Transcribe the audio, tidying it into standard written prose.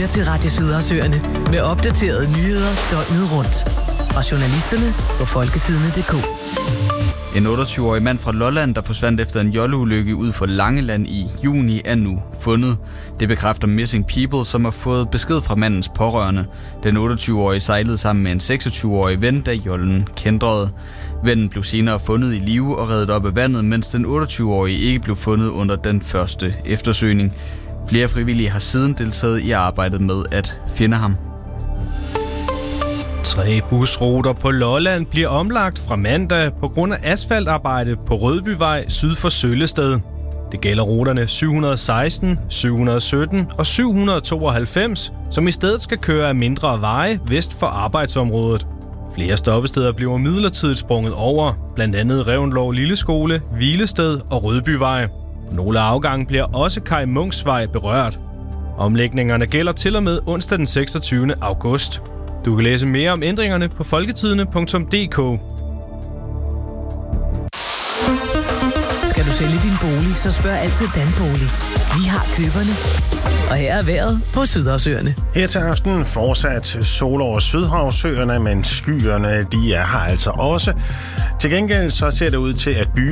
lytter til Radio Sydersøerne med opdaterede nyheder døgnet rundt. Fra journalisterne på folkesidene.dk. En 28-årig mand fra Lolland, der forsvandt efter en jolleulykke ud for Langeland i juni, er nu fundet. Det bekræfter Missing People, som har fået besked fra mandens pårørende. Den 28-årige sejlede sammen med en 26-årig ven, da jollen kændrede. Vennen blev senere fundet i live og reddet op af vandet, mens den 28-årige ikke blev fundet under den første eftersøgning. Flere frivillige har siden deltaget i arbejdet med at finde ham. 3 busruter på Lolland bliver omlagt fra mandag på grund af asfaltarbejde på Rødbyvej syd for Søllested. Det gælder ruterne 716, 717 og 792, som i stedet skal køre af mindre veje vest for arbejdsområdet. Flere stoppesteder bliver midlertidigt sprunget over, blandt andet Revnlov Lilleskole, Hvilested og Rødbyvej. Nogle afgange bliver også Kai Munks Vej berørt. Omlægningerne gælder til og med onsdag den 26. august. Du kan læse mere om ændringerne på folketidene.dk. Skal du sælge din bolig, så spørg altid Danbolig. Vi har køberne. Og her er vejret på Sydersøerne. Her til aften fortsat sol over Sydhavsøerne, men skyerne de er her altså også. Til gengæld så ser det ud til, at